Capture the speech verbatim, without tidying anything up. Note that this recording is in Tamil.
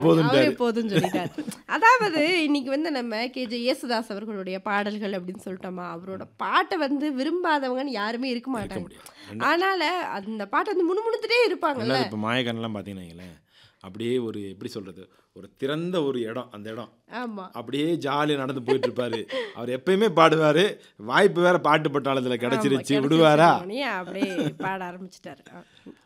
அவரே போதுன்ட்டாரு. போதும்னு சொல்லிட்டார். அதாவது இன்னைக்கு வந்து நம்ம கேஜே யேசுதாஸ் அவர்களுடைய பாடல்கள் அப்படின்னு சொல்லிட்டோமா, அவரோட பாட்டை வந்து விரும்பாதவங்கன்னு யாருமே இருக்க இருக்க மாட்டாங்க. முடியாது. ரெண்டா அதனால அந்த பாட்டை வந்து முணுமுணுத்துட்டே இருப்பாங்கல்ல. ரெண்டாவது இப்போ மாயக்கண்ணெல்லாம் பார்த்தீங்கன்னு வைங்களேன், அப்படியே ஒரு எப்படி சொல்றது, ஒரு திறந்த ஒரு இடம் அந்த இடம். ஆமா. அப்படியே ஜாலியா நடந்து போயிட்டு இருப்பாரு. அவர் எப்பயுமே பாடுவாரு. வாய்ப்பு வேற பாட்டு பட்டாளத்துல ஆமா. கிடைச்சிருச்சு கிடைச்சிருச்சு விடுவாரா? அப்படியே பாட ஆரம்பிச்சிட்டாரு.